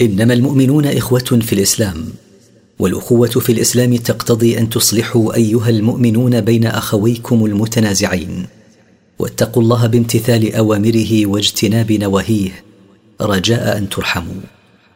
إنما المؤمنون إخوة في الإسلام، والأخوة في الإسلام تقتضي أن تصلحوا أيها المؤمنون بين أخويكم المتنازعين، واتقوا الله بامتثال أوامره واجتناب نواهيه رجاء أن ترحموا.